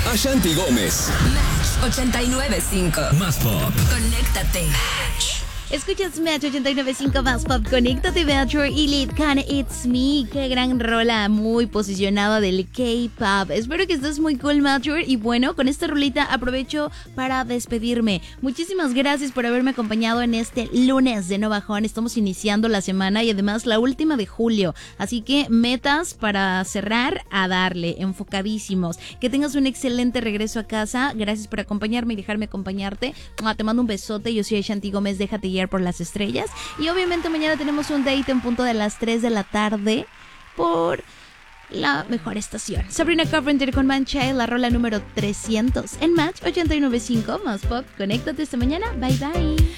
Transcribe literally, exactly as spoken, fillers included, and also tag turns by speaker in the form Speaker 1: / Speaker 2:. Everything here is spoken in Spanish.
Speaker 1: Ashanti Gómez.
Speaker 2: Match ochenta y nueve punto cinco.
Speaker 1: Más pop.
Speaker 2: Conéctate.
Speaker 3: Escuchas Match ochenta y nueve punto cinco más pop. Conéctate, Metro y Lead Can It's Me. Qué gran rola, muy posicionada del K-pop. Espero que estés muy cool, Metro. Y bueno, con esta rolita aprovecho para despedirme. Muchísimas gracias por haberme acompañado en este lunes de No Bajón. Estamos iniciando la semana y además la última de julio. Así que metas para cerrar, a darle, enfocadísimos. Que tengas un excelente regreso a casa. Gracias por acompañarme y dejarme acompañarte. Te mando un besote. Yo soy Ashanti Gómez. Déjate guiar por las estrellas. Y obviamente mañana tenemos un date en punto de las tres de la tarde por la mejor estación. Sabrina Carpenter con Mancha, la rola número trescientos en Match ochenta y nueve punto cinco más pop. Conéctate esta mañana. Bye bye.